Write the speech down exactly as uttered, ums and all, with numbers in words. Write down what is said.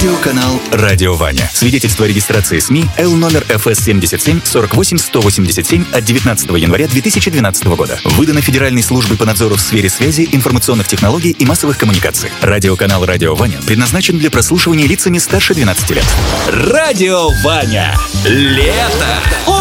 Радиоканал «Радио Ваня». Свидетельство о регистрации СМИ Л номер эф эс семьдесят семь сорок восемь сто восемьдесят семь от девятнадцатого января две тысячи двенадцатого года. Выдано Федеральной службой по надзору в сфере связи, информационных технологий и массовых коммуникаций. Радиоканал «Радио Ваня» предназначен для прослушивания лицами старше двенадцати лет. Радио Ваня. Лето.